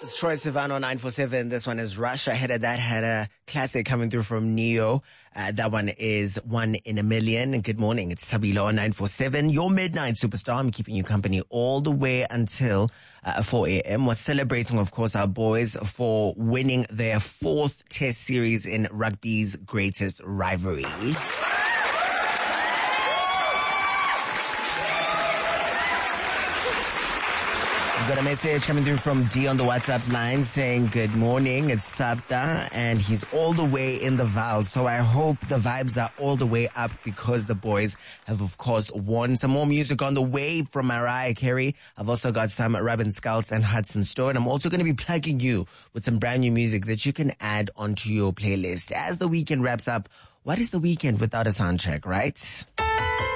It's Troy Sivan on 947. This one is Rush. Ahead of that had a classic coming through from Neo. That one is One in a Million. Good morning. It's Sabilo on 947. Your midnight superstar. I'm keeping you company all the way until 4 a.m. We're celebrating, of course, our boys for winning their 4th test series in rugby's greatest rivalry. I've got a message coming through from D on the WhatsApp line saying, good morning, it's Sabta, and he's all the way in the Val. So I hope the vibes are all the way up because the boys have, of course, won. Some more music on the way from Mariah Carey. I've also got some Robin Scouts and Hudson Store. And I'm also going to be plugging you with some brand new music that you can add onto your playlist. As the weekend wraps up, what is the weekend without a soundtrack, right?